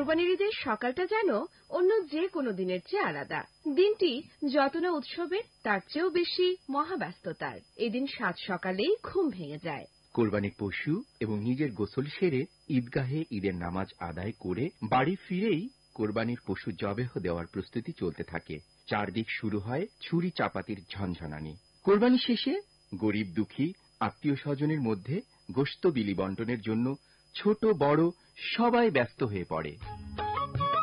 কোরবানির ঈদের সকালটা যেন অন্য যে কোনো দিনের চেয়ে আলাদা। দিনটি যত না উৎসবের তার চেয়েও বেশি মহাব্যস্ততার। এদিন সাত সকালেই ঘুম ভেঙে যায়। কোরবানির পশু এবং নিজের গোসল সেরে ঈদগাহে ঈদের নামাজ আদায় করে বাড়ি ফিরেই কোরবানির পশু জবেহ দেওয়ার প্রস্তুতি চলতে থাকে। চারদিক শুরু হয় ছুরি চাপাতির ঝনঝনানি। কোরবানি শেষে গরিব দুঃখী আত্মীয় স্বজনের মধ্যে গোশত বিলি বন্টনের জন্য ছোট বড় সবাই ব্যস্ত হয়ে পড়ে।